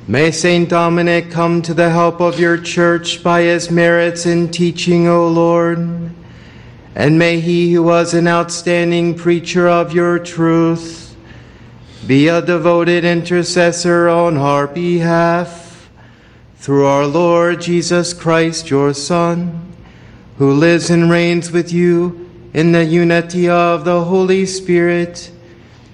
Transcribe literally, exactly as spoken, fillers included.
May Saint Dominic come to the help of your church by his merits in teaching, O Lord. And may he who was an outstanding preacher of your truth be a devoted intercessor on our behalf. Through our Lord Jesus Christ, your Son, who lives and reigns with you in the unity of the Holy Spirit,